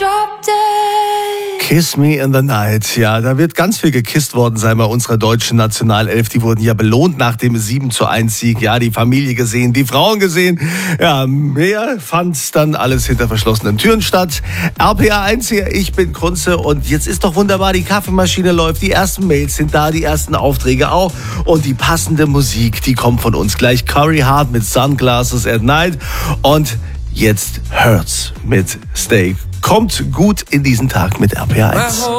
Kiss Me in the Night. Ja, da wird ganz viel gekisst worden sein bei unserer deutschen Nationalelf. Die wurden ja belohnt nach dem 7:1-Sieg. Ja, die Familie gesehen, die Frauen gesehen. Ja, mehr fand dann alles hinter verschlossenen Türen statt. RPA 1 hier, ich bin Kunze und jetzt ist doch wunderbar, die Kaffeemaschine läuft, die ersten Mails sind da, die ersten Aufträge auch und die passende Musik, die kommt von uns gleich. Corey Hart mit Sunglasses at Night und jetzt Hurts mit Stay. Kommt gut in diesen Tag mit RPA 1.